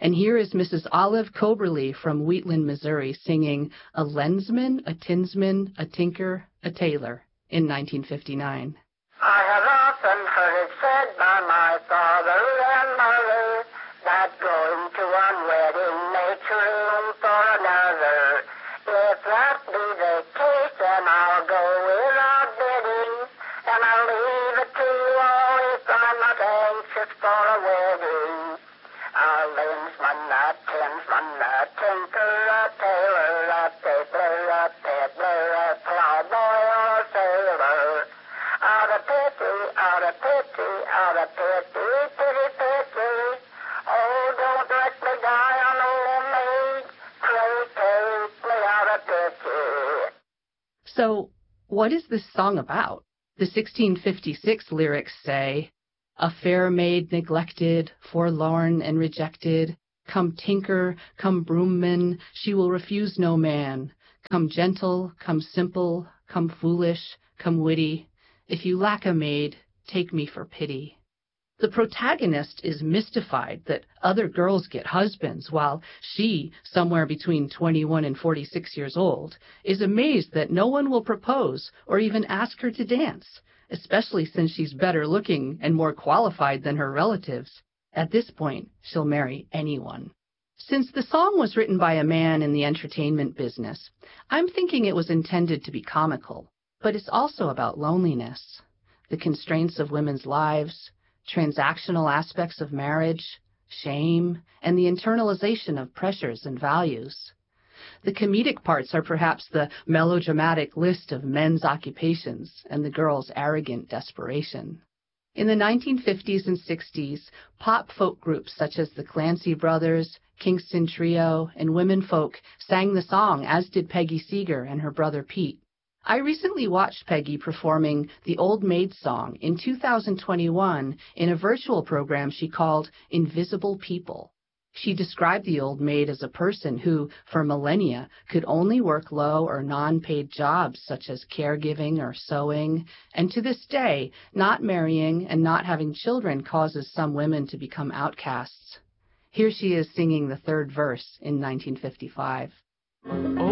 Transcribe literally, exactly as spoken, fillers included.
And here is Missus Olive Coberly from Wheatland, Missouri, singing A Lensman, a Tinsman, a Tinker, a Tailor in nineteen fifty-nine. I have often heard it said by my father and mother that going to one wedding makes room for another. If that be the case, then I'll go without bidding, and I'll leave it to you all if I'm not anxious for a wedding. A lensman, a tinsman, a tinker, a tailor, a fiddler, a peddler, a plowboy, or a sailor. Out of pity, out of pity, out of pity, pity, pity. Oh, don't let me die on a lemonade. Pray take me out of pity. So, what is this song about? The sixteen fifty-six lyrics say, a fair maid neglected, forlorn and rejected. Come tinker, come broomman, she will refuse no man. Come gentle, come simple, come foolish, come witty. If you lack a maid, take me for pity. The protagonist is mystified that other girls get husbands, while she, somewhere between twenty-one and forty-six years old, is amazed that no one will propose or even ask her to dance, especially since she's better looking and more qualified than her relatives. At this point, she'll marry anyone. Since the song was written by a man in the entertainment business, I'm thinking it was intended to be comical, but it's also about loneliness, the constraints of women's lives, transactional aspects of marriage, shame, and the internalization of pressures and values. The comedic parts are perhaps the melodramatic list of men's occupations and the girl's arrogant desperation. In the nineteen fifties and sixties, pop folk groups such as the Clancy Brothers, Kingston Trio, and Women Folk sang the song, as did Peggy Seeger and her brother Pete. I recently watched Peggy performing the Old Maid song in two thousand twenty-one in a virtual program she called Invisible People. She described the old maid as a person who, for millennia, could only work low or non-paid jobs such as caregiving or sewing, and to this day, not marrying and not having children causes some women to become outcasts. Here she is singing the third verse in nineteen fifty-five.